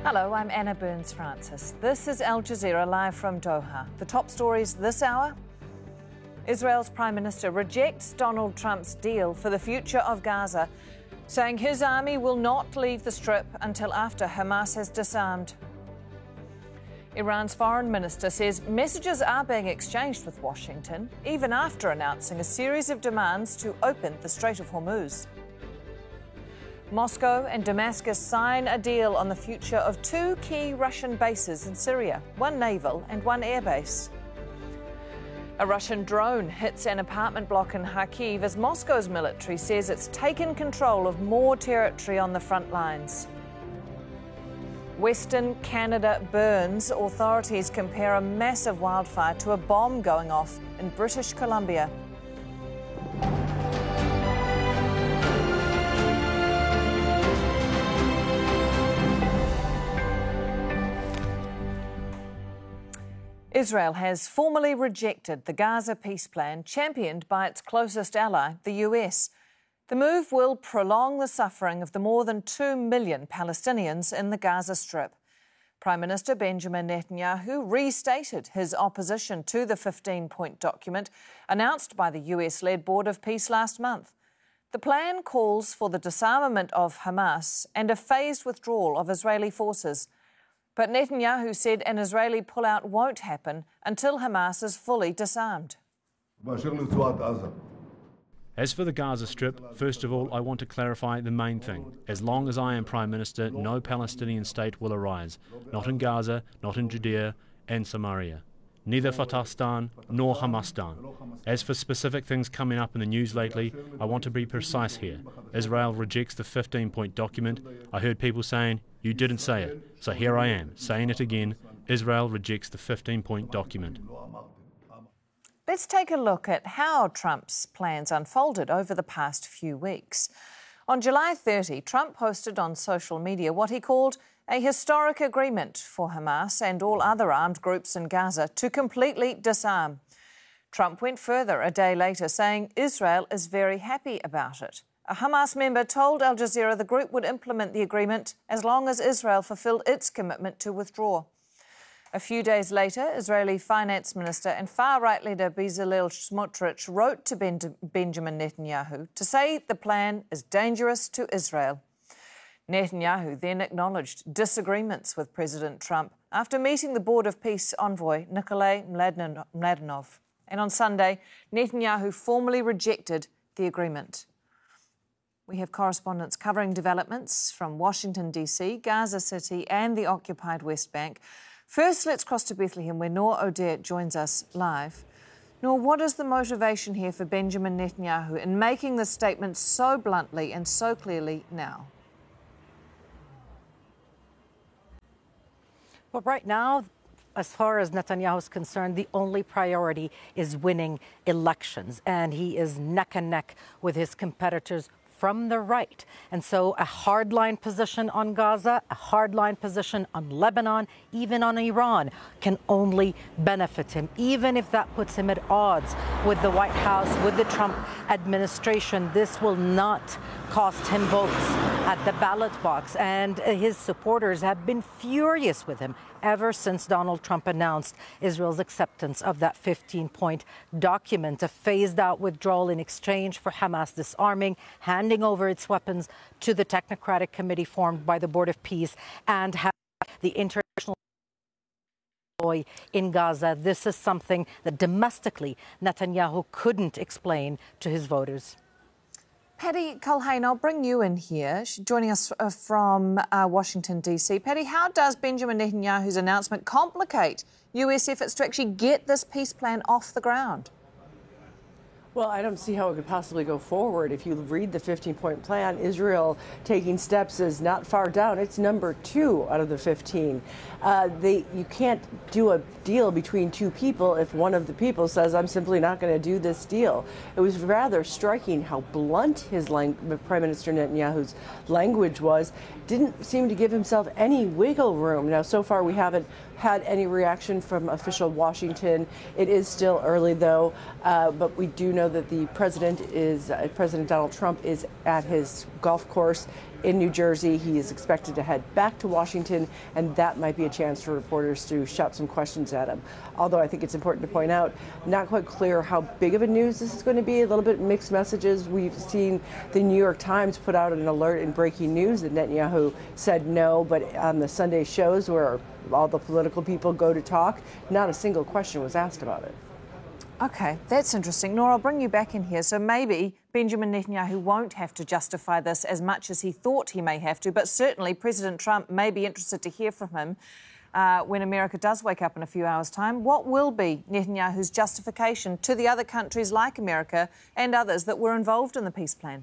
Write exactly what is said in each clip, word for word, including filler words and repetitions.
Hello, I'm Anna Burns-Francis. This is Al Jazeera live from Doha. The top stories this hour. Israel's Prime Minister rejects Donald Trump's deal for the future of Gaza, saying his army will not leave the Strip until after Hamas has disarmed. Iran's foreign minister says messages are being exchanged with Washington, even after announcing a series of demands to open the Strait of Hormuz. Moscow and Damascus sign a deal on the future of two key Russian bases in Syria, one naval and one airbase. A Russian drone hits an apartment block in Kharkiv as Moscow's military says it's taken control of more territory on the front lines. Western Canada burns. Authorities compare a massive wildfire to a bomb going off in British Columbia. Israel has formally rejected the Gaza peace plan championed by its closest ally, the U S. The move will prolong the suffering of the more than two million Palestinians in the Gaza Strip. Prime Minister Benjamin Netanyahu restated his opposition to the fifteen-point document announced by the U S-led Board of Peace last month. The plan calls for the disarmament of Hamas and a phased withdrawal of Israeli forces. But Netanyahu said an Israeli pullout won't happen until Hamas is fully disarmed. As for the Gaza Strip, first of all, I want to clarify the main thing. As long as I am Prime Minister, no Palestinian state will arise. Not in Gaza, not in Judea and Samaria. Neither Fatahstan nor Hamastan. As for specific things coming up in the news lately, I want to be precise here. Israel rejects the fifteen-point document. I heard people saying, you didn't say it. So here I am, saying it again. Israel rejects the fifteen-point document. Let's take a look at how Trump's plans unfolded over the past few weeks. On July thirtieth, Trump posted on social media what he called a historic agreement for Hamas and all other armed groups in Gaza to completely disarm. Trump went further a day later, saying Israel is very happy about it. A Hamas member told Al Jazeera the group would implement the agreement as long as Israel fulfilled its commitment to withdraw. A few days later, Israeli finance minister and far-right leader Bezalel Smotrich wrote to ben- Benjamin Netanyahu to say the plan is dangerous to Israel. Netanyahu then acknowledged disagreements with President Trump after meeting the Board of Peace envoy Nikolai Mladenov. And on Sunday, Netanyahu formally rejected the agreement. We have correspondents covering developments from Washington, D C, Gaza City and the occupied West Bank. First, let's cross to Bethlehem, where Noor O'Dea joins us live. Noor, what is the motivation here for Benjamin Netanyahu in making this statement so bluntly and so clearly now? Well, right now, as far as Netanyahu is concerned, the only priority is winning elections, and he is neck and neck with his competitors from the right. And so a hardline position on Gaza, a hardline position on Lebanon, even on Iran, can only benefit him, even if that puts him at odds with the White House, with the Trump administration. This will not cost him votes at the ballot box. And his supporters have been furious with him ever since Donald Trump announced Israel's acceptance of that fifteen-point document, a phased-out withdrawal in exchange for Hamas disarming, handing over its weapons to the technocratic committee formed by the Board of Peace, and having the international in Gaza. This is something that domestically Netanyahu couldn't explain to his voters. Paddy Culhane, I'll bring you in here, joining us from uh, Washington, D C. Paddy, how does Benjamin Netanyahu's announcement complicate U S efforts to actually get this peace plan off the ground? Well, I don't see how it could possibly go forward. If you read the fifteen-point plan, Israel taking steps is not far down. It's number two out of the fifteen. Uh, they, you can't do a deal between two people if one of the people says, I'm simply not going to do this deal. It was rather striking how blunt his lang- Prime Minister Netanyahu's language was. Didn't seem to give himself any wiggle room. Now, so far we haven't had any reaction from official Washington. It is still early, though, uh, but we do know know that the president is uh, President Donald Trump is at his golf course in New Jersey. He is expected to head back to Washington, and that might be a chance for reporters to shout some questions at him. Although I think it's important to point out, not quite clear how big of a news this is going to be. A little bit mixed messages. We've seen the New York Times put out an alert in breaking news that Netanyahu said no, but on the Sunday shows where all the political people go to talk, not a single question was asked about it. OK, that's interesting. Nora, I'll bring you back in here. So maybe Benjamin Netanyahu won't have to justify this as much as he thought he may have to, but certainly President Trump may be interested to hear from him uh, when America does wake up in a few hours' time. What will be Netanyahu's justification to the other countries like America and others that were involved in the peace plan?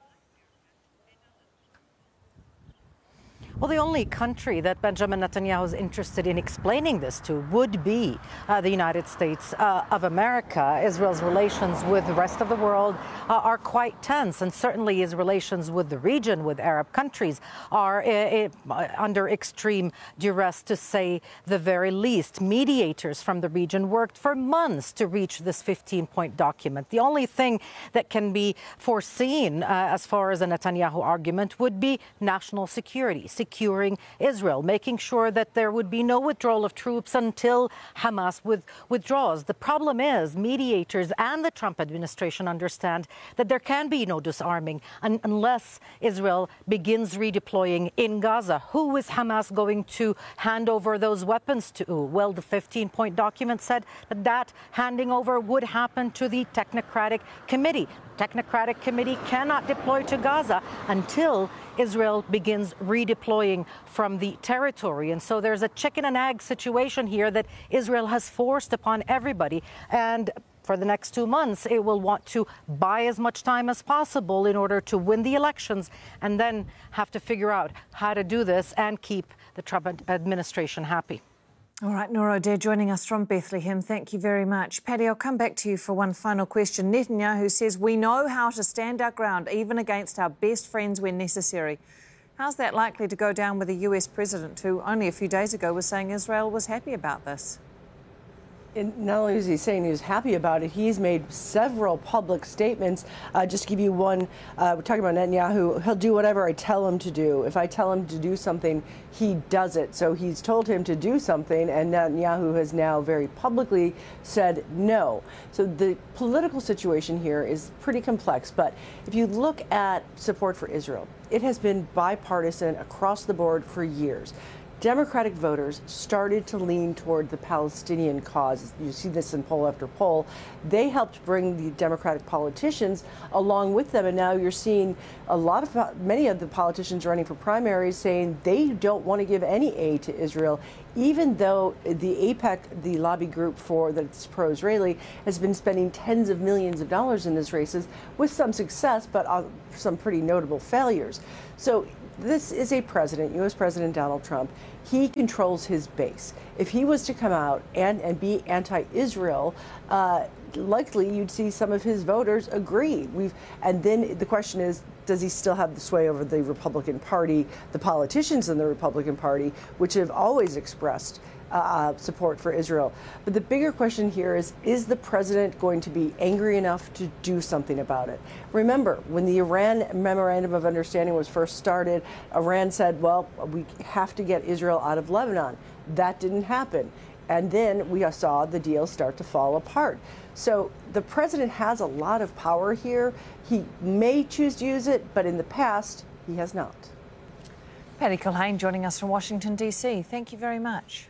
Well, the only country that Benjamin Netanyahu is interested in explaining this to would be uh, the United States uh, of America. Israel's relations with the rest of the world uh, are quite tense, and certainly his relations with the region, with Arab countries, are uh, uh, under extreme duress, to say the very least. Mediators from the region worked for months to reach this fifteen-point document. The only thing that can be foreseen uh, as far as a Netanyahu argument would be national security. Securing Israel, making sure that there would be no withdrawal of troops until Hamas with, withdraws. The problem is mediators and the Trump administration understand that there can be no disarming un- unless Israel begins redeploying in Gaza. Who is Hamas going to hand over those weapons to? Well, the fifteen-point document said that that handing over would happen to the Technocratic Committee. Technocratic Committee cannot deploy to Gaza until Israel begins redeploying from the territory. And so there's a chicken and egg situation here that Israel has forced upon everybody. And for the next two months, it will want to buy as much time as possible in order to win the elections, and then have to figure out how to do this and keep the Trump administration happy. All right, Nora O'Dare joining us from Bethlehem. Thank you very much. Paddy, I'll come back to you for one final question. Netanyahu says we know how to stand our ground, even against our best friends when necessary. How's that likely to go down with the U S president, who only a few days ago was saying Israel was happy about this? And not only is he saying he was happy about it, he's made several public statements. Uh, just to give you one, uh, we're talking about Netanyahu. He'll do whatever I tell him to do. If I tell him to do something, he does it. So he's told him to do something, and Netanyahu has now very publicly said no. So the political situation here is pretty complex. But if you look at support for Israel, it has been bipartisan across the board for years. Democratic voters started to lean toward the Palestinian cause. You see this in poll after poll. They helped bring the Democratic politicians along with them, and now you're seeing a lot of many of the politicians running for primaries saying they don't want to give any aid to Israel, even though the AIPAC, the lobby group for that's pro-Israeli, has been spending tens of millions of dollars in these races with some success, but uh, some pretty notable failures. So this is a president, U S President Donald Trump. He controls his base. If he was to come out and, and be anti-Israel, uh, likely you'd see some of his voters agree. We've, and then the question is, does he still have the sway over the Republican Party, the politicians in the Republican Party, which have always expressed Uh, support for Israel? But the bigger question here is, is the president going to be angry enough to do something about it? Remember, when the Iran Memorandum of Understanding was first started, Iran said, well, we have to get Israel out of Lebanon. That didn't happen. And then we saw the deal start to fall apart. So the president has a lot of power here. He may choose to use it, but in the past, he has not. Paddy Culhane joining us from Washington, D C. Thank you very much.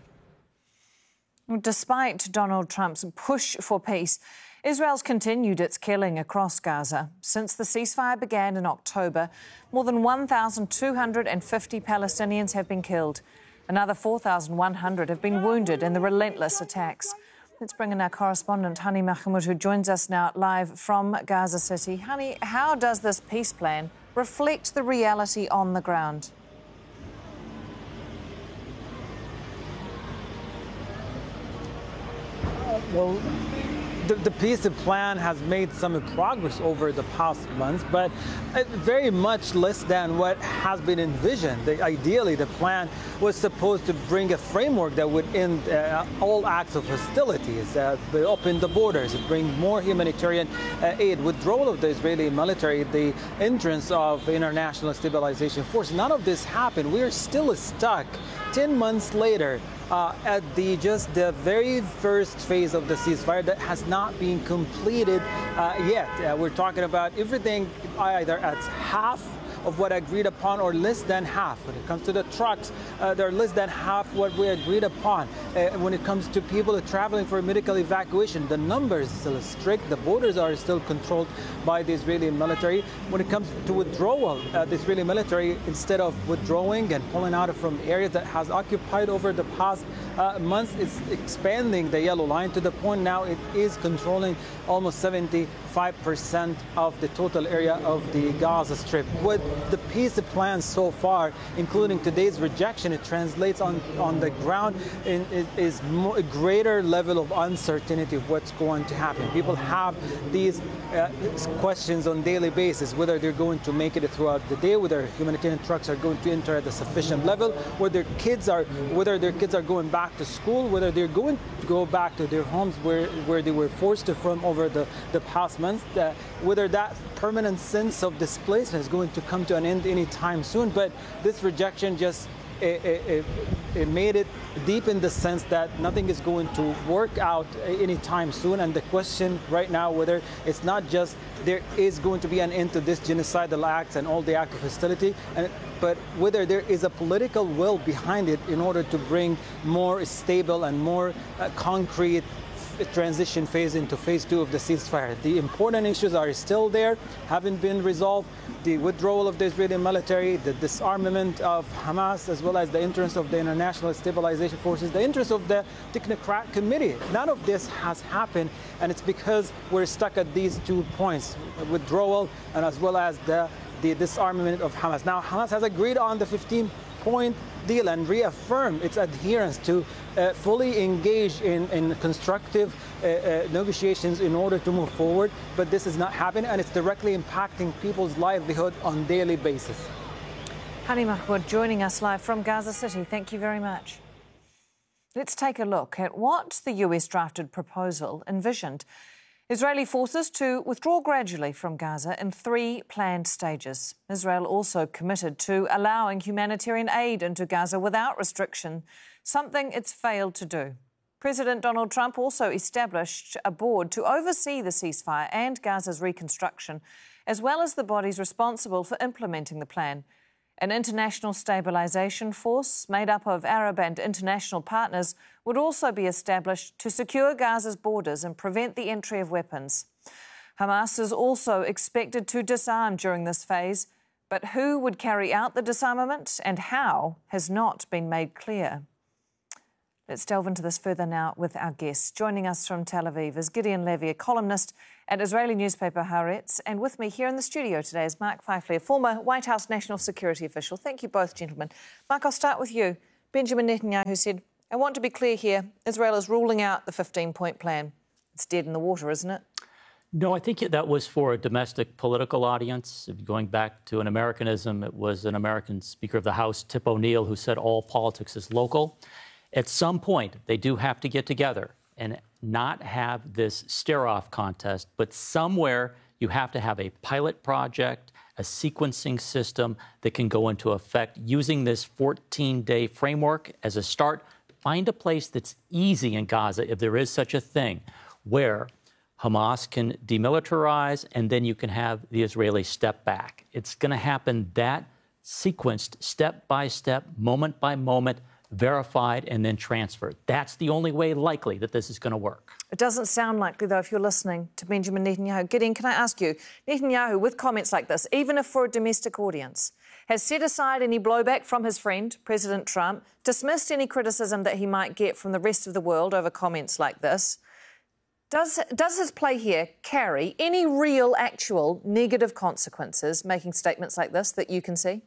Despite Donald Trump's push for peace, Israel's continued its killing across Gaza. Since the ceasefire began in October, more than one thousand two hundred fifty Palestinians have been killed. Another four thousand one hundred have been wounded in the relentless attacks. Let's bring in our correspondent, Hani Mahmoud, who joins us now live from Gaza City. Hani, how does this peace plan reflect the reality on the ground? Well, the, the peace plan has made some progress over the past months, but very much less than what has been envisioned. The, ideally, the plan was supposed to bring a framework that would end uh, all acts of hostilities, uh, open the borders, bring more humanitarian uh, aid, withdrawal of the Israeli military, the entrance of the International Stabilization Force. None of this happened. We are still stuck ten months later uh, at the just the very first phase of the ceasefire that has not been completed uh, yet. Uh, we're talking about everything either at half of what agreed upon or less than half. When it comes to the trucks, uh, they're less than half what we agreed upon. Uh, when it comes to people traveling for medical evacuation, the numbers are still strict. The borders are still controlled by the Israeli military. When it comes to withdrawal, uh, the Israeli military, instead of withdrawing and pulling out from areas that has occupied over the past uh, months, is expanding the yellow line to the point now it is controlling almost seventy-five percent of the total area of the Gaza Strip. What the peace plan so far, including today's rejection, it translates on, on the ground in, in, is more, a greater level of uncertainty of what's going to happen. People have these uh, questions on a daily basis, whether they're going to make it throughout the day, whether humanitarian trucks are going to enter at a sufficient level, whether kids are, whether their kids are going back to school, whether they're going to go back to their homes where, where they were forced to from over the, the past months, uh, whether that permanent sense of displacement is going to come to an end anytime soon. But this rejection just it, it, it made it deep in the sense that nothing is going to work out anytime soon. And the question right now, whether it's not just there is going to be an end to this genocidal acts and all the act of hostility, and, but whether there is a political will behind it in order to bring more stable and more uh, concrete transition phase into phase two of the ceasefire. The important issues are still there, haven't been resolved. The withdrawal of the Israeli military, the disarmament of Hamas, as well as the entrance of the International Stabilization Forces, the entrance of the Technocrat Committee. None of this has happened, and it's because we're stuck at these two points, withdrawal and as well as the, the disarmament of Hamas. Now, Hamas has agreed on the fifteen-point deal and reaffirm its adherence to uh, fully engage in, in constructive uh, uh, negotiations in order to move forward. But this is not happening, and it's directly impacting people's livelihood on a daily basis. Hani Mahmoud joining us live from Gaza City. Thank you very much. Let's take a look at what the U S drafted proposal envisioned. Israeli forces to withdraw gradually from Gaza in three planned stages. Israel also committed to allowing humanitarian aid into Gaza without restriction, something it's failed to do. President Donald Trump also established a board to oversee the ceasefire and Gaza's reconstruction, as well as the bodies responsible for implementing the plan. An international stabilization force made up of Arab and international partners would also be established to secure Gaza's borders and prevent the entry of weapons. Hamas is also expected to disarm during this phase, but who would carry out the disarmament and how has not been made clear. Let's delve into this further now with our guests. Joining us from Tel Aviv is Gideon Levy, a columnist at Israeli newspaper Haaretz. And with me here in the studio today is Mark Feifley, a former White House national security official. Thank you both, gentlemen. Mark, I'll start with you. Benjamin Netanyahu said, I want to be clear here, Israel is ruling out the fifteen-point plan. It's dead in the water, isn't it? No, I think that was for a domestic political audience. Going back to an Americanism, it was an American Speaker of the House, Tip O'Neill, who said all politics is local. At some point, they do have to get together and not have this stare-off contest, but somewhere you have to have a pilot project, a sequencing system that can go into effect using this fourteen-day framework as a start. Find a place that's easy in Gaza, if there is such a thing, where Hamas can demilitarize and then you can have the Israelis step back. It's going to happen that sequenced, step by step, moment by moment, verified and then transferred. That's the only way likely that this is going to work. It doesn't sound likely, though, if you're listening to Benjamin Netanyahu. Gideon, can I ask you, Netanyahu, with comments like this, even if for a domestic audience, has set aside any blowback from his friend, President Trump, dismissed any criticism that he might get from the rest of the world over comments like this. Does, does his play here carry any real, actual negative consequences, making statements like this, that you can see?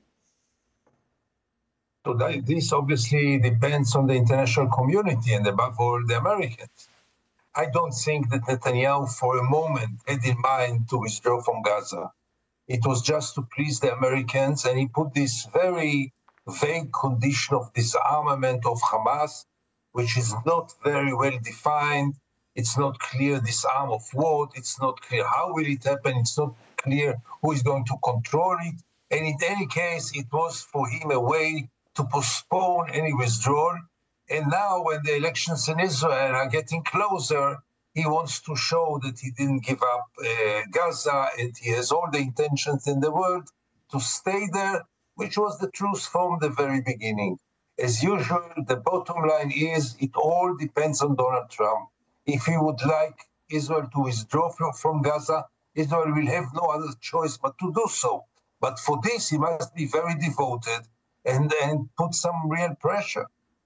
So that, this obviously depends on the international community and above all the Americans. I don't think that Netanyahu for a moment had in mind to withdraw from Gaza. It was just to please the Americans, and he put this very vague condition of disarmament of Hamas, which is not very well defined. It's not clear disarm of what. It's not clear how will it happen. It's not clear who is going to control it. And in any case, it was for him a way to postpone any withdrawal. And now when the elections in Israel are getting closer, he wants to show that he didn't give up uh, Gaza, and he has all the intentions in the world to stay there, which was the truth from the very beginning. As usual, the bottom line is it all depends on Donald Trump. If he would like Israel to withdraw from, from Gaza, Israel will have no other choice but to do so. But for this, he must be very devoted and, and put some real pressure.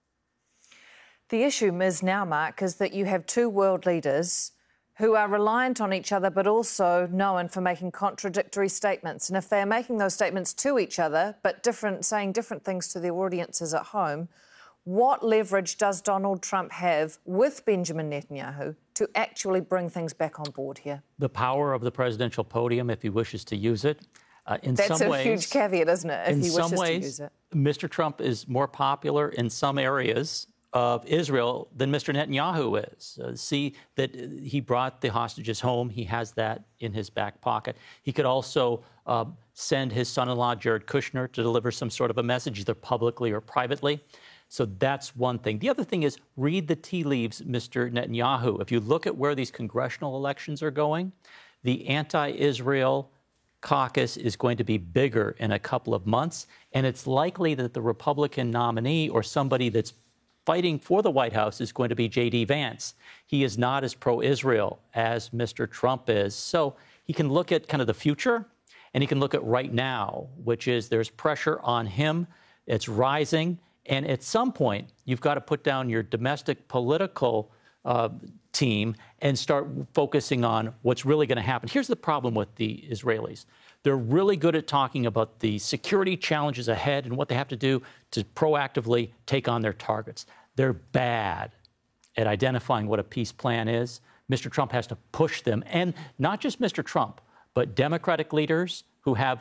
The issue is now, Mark, is that you have two world leaders who are reliant on each other but also known for making contradictory statements. And if they're making those statements to each other but different, saying different things to their audiences at home, what leverage does Donald Trump have with Benjamin Netanyahu to actually bring things back on board here? The power of the presidential podium, if he wishes to use it. Uh, in That's some a ways, huge caveat, isn't it, if in he some wishes ways, to use it? Mister Trump is more popular in some areas of Israel than Mister Netanyahu is. Uh, see that he brought the hostages home. He has that in his back pocket. He could also uh, send his son-in-law, Jared Kushner, to deliver some sort of a message, either publicly or privately. So that's one thing. The other thing is read the tea leaves, Mister Netanyahu. If you look at where these congressional elections are going, the anti-Israel caucus is going to be bigger in a couple of months, and it's likely that the Republican nominee or somebody that's fighting for the White House is going to be J D Vance. He is not as pro-Israel as Mister Trump is. So he can look at kind of the future, and he can look at right now, which is there's pressure on him. It's rising. And at some point, you've got to put down your domestic political uh, team and start focusing on what's really going to happen. Here's the problem with the Israelis. They're really good at talking about the security challenges ahead and what they have to do to proactively take on their targets. They're bad at identifying what a peace plan is. Mister Trump has to push them, and not just Mister Trump, but Democratic leaders who have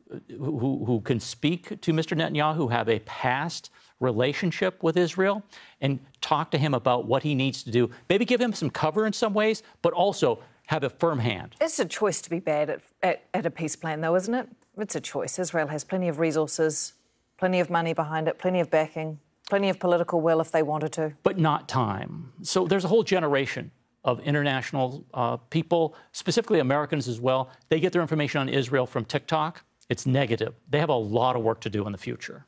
who, who can speak to Mister Netanyahu, who have a past relationship with Israel, and talk to him about what he needs to do. Maybe give him some cover in some ways, but also have a firm hand. It's a choice to be bad at, at, at a peace plan, though, isn't it? It's a choice. Israel has plenty of resources, plenty of money behind it, plenty of backing, plenty of political will if they wanted to. But not time. So there's a whole generation of international uh, people, specifically Americans as well. They get their information on Israel from TikTok. It's negative. They have a lot of work to do in the future.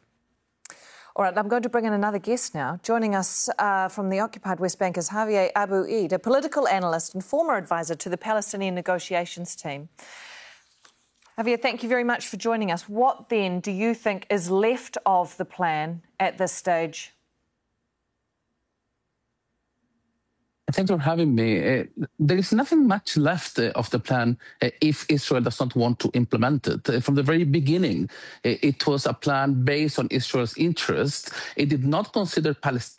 All right, I'm going to bring in another guest now. Joining us uh, from the occupied West Bank is Javier Abu-Eid, a political analyst and former advisor to the Palestinian negotiations team. Javier, thank you very much for joining us. What then do you think is left of the plan at this stage? Thanks for having me. Uh, there is nothing much left uh, of the plan uh, if Israel does not want to implement it. Uh, from the very beginning, uh, it was a plan based on Israel's interest. It did not consider Palestine